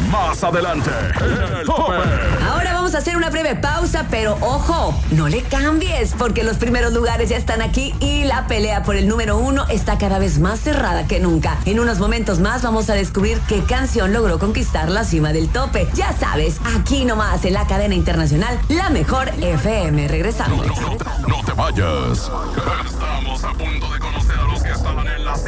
Más adelante, en el tope. Ahora vamos a hacer una breve pausa, pero ojo, no le cambies, porque los primeros lugares ya están aquí y la pelea por el número 1 está cada vez más cerrada que nunca. En unos momentos más vamos a descubrir qué canción logró conquistar la cima del tope. Ya sabes, aquí nomás en la cadena internacional, la mejor FM. Regresamos. No te vayas. Estamos a punto de conocer a los que estaban en la cima.